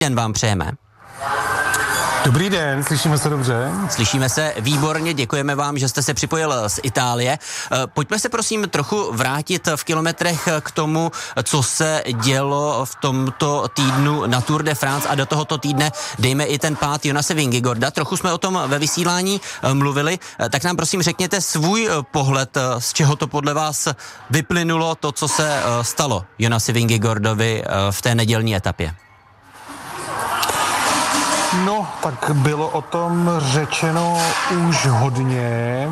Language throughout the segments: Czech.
Den vám přejeme. Dobrý den, slyšíme se dobře? Slyšíme se výborně, děkujeme vám, že jste se připojil z Itálie. Pojďme se prosím trochu vrátit v kilometrech k tomu, co se dělo v tomto týdnu na Tour de France a do tohoto týdne dejme i ten pád Jonase Vingegaarda. Trochu jsme o tom ve vysílání mluvili, tak nám prosím řekněte svůj pohled, z čeho to podle vás vyplynulo, to, co se stalo Jonasi Vingegaardovi v té nedělní etapě. No, tak bylo o tom řečeno už hodně.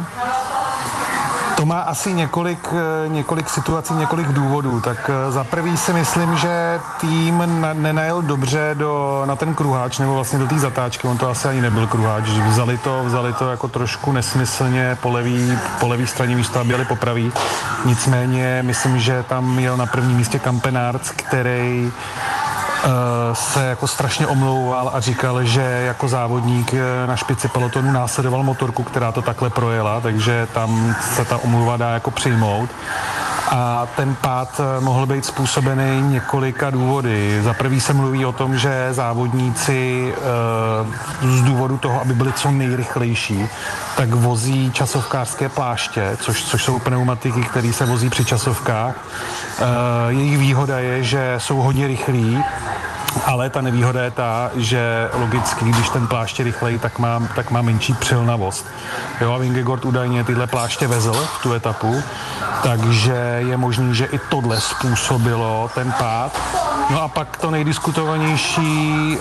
To má asi několik situací, několik důvodů. Tak za prvý si myslím, že tým nenajel dobře na ten kruháč, nebo vlastně do té zatáčky. On to asi ani nebyl kruháč. Vzali to jako trošku nesmyslně po levý straně místo, aby jeli po pravý. Nicméně myslím, že tam jel na prvním místě Campenaerts, který se jako strašně omlouval a říkal, že jako závodník na špici pelotonu následoval motorku, která to takhle projela, takže tam se ta omluva dá jako přijmout. A ten pád mohl být způsobený několika důvody. Za prvý se mluví o tom, že závodníci z důvodu toho, aby byli co nejrychlejší, tak vozí časovkářské pláště, což jsou pneumatiky, které se vozí při časovkách. Jejich výhoda je, že jsou hodně rychlí, ale ta nevýhoda je ta, že logicky, když ten plášť je rychlej, tak má menší přilnavost. Jo, a Vingegaard údajně tyhle pláště vezl v tu etapu, takže je možný, že i tohle způsobilo ten pád. No a pak to nejdiskutovanější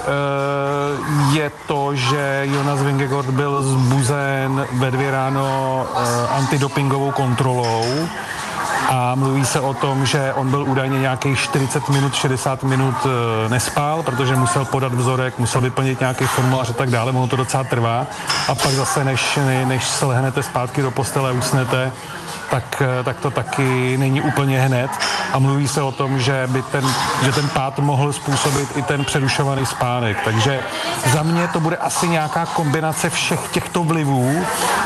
je to, že Jonas Vingegaard byl zbuzen ve 2 ráno antidopingovou kontrolou. A mluví se o tom, že on byl údajně nějakých 40 minut, 60 minut nespal, protože musel podat vzorek, musel vyplnit nějaký formulář a tak dále, ono to docela trvá. A pak zase, než se lehnete zpátky do postele a usnete, tak to taky není úplně hned. A mluví se o tom, že ten pád mohl způsobit i ten přerušovaný spánek. Takže za mě to bude asi nějaká kombinace všech těchto vlivů.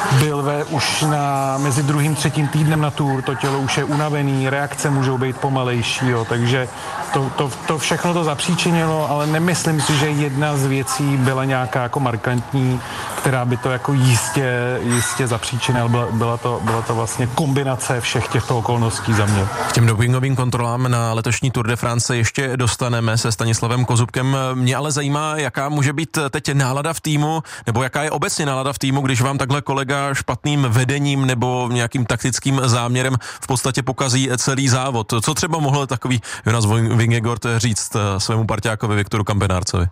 Už mezi 2. 3. týdnem na Tour, to tělo už je unavený, reakce můžou být pomalejší, jo, takže to všechno to zapříčinilo, ale nemyslím si, že jedna z věcí byla nějaká jako markantní, která by to jako jistě zapříčinila. Byla to vlastně kombinace všech těchto okolností za mě. K těm dopingovým kontrolám na letošní Tour de France ještě dostaneme se Stanislavem Kozubkem. Mě ale zajímá, jaká může být teď nálada v týmu, nebo jaká je obecně nálada v týmu, když vám takhle kolega špatným vedením nebo nějakým taktickým záměrem v podstatě pokazí celý závod. Co třeba mohl takový Jonas Vingegaard říct svému parťákovi Viktoru Campenaertsovi?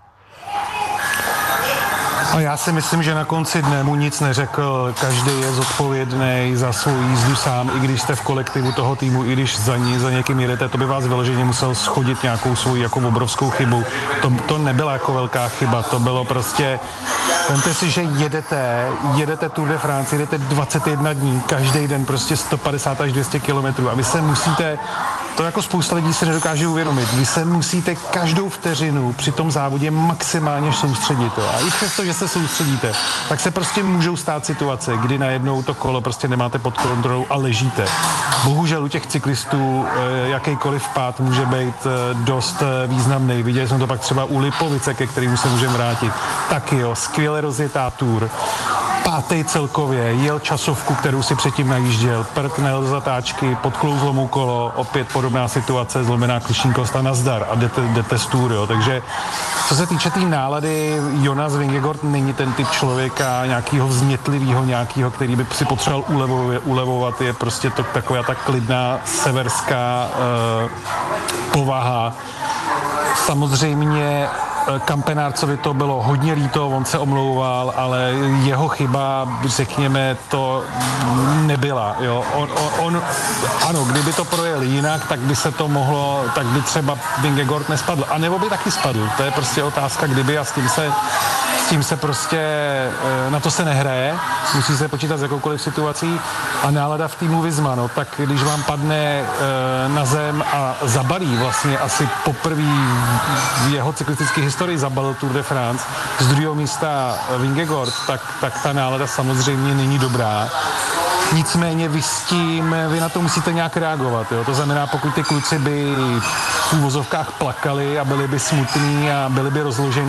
A já si myslím, že na konci dne mu nic neřekl. Každý je zodpovědný za svou jízdu sám, i když jste v kolektivu toho týmu, i když za někým jedete, to by vás vyloženě musel schodit nějakou svoji jako obrovskou chybu. To nebyla jako velká chyba, to bylo prostě, vemte si, že jedete Tour de France, jedete 21 dní, každý den prostě 150 až 200 kilometrů a vy se musíte, to jako spousta lidí se nedokáže uvědomit, vy se musíte každou vteřinu při tom závodě maximálně soustředit. Jo. A i přesto, že se soustředíte, tak se prostě můžou stát situace, kdy najednou to kolo prostě nemáte pod kontrolou a ležíte. Bohužel u těch cyklistů jakýkoliv pád může být dost významný. Viděli jsme to pak třeba u Lipovice, ke kterému se můžeme vrátit. Taky jo, skvěle rozjetá Tour. 5. celkově, jel časovku, kterou si předtím najížděl, prknel z zatáčky, podklouzlo mu kolo, opět podobná situace, zlomená klíční kost a nazdar a jdete z Tour, jo. Takže co se týče té nálady, Jonas Vingegaard není ten typ člověka nějakého vznětlivého, nějakého, který by si potřeboval ulevovat, je prostě to taková ta klidná severská povaha. Samozřejmě Campenaertsovi to bylo hodně líto, on se omlouval, ale jeho chyba, řekněme, to nebyla. Jo. Ano, kdyby to projel jinak, tak by se to mohlo, tak by třeba Vingegaard nespadl. A nebo by taky spadl. To je prostě otázka, kdyby a s tím se prostě, na to se nehraje, musí se počítat s jakoukoliv situací a nálada v týmu Visma, no, tak když vám padne na zem a zabalí vlastně asi poprvé v jeho cyklistické historii zabalil Tour de France z 2. místa Vingegaard, tak ta nálada samozřejmě není dobrá. nicméně vy na to musíte nějak reagovat. Jo? To znamená, pokud ty kluci by v úvozovkách plakali a byli by smutní a byli by rozložení,